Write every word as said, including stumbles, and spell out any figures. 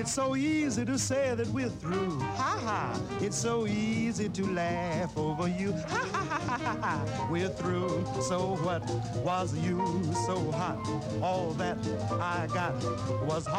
It's so easy to say that we're through. Ha ha. It's so easy to laugh over you. Ha ha ha ha ha ha. We're through. So what was you so hot? All that I got was hot.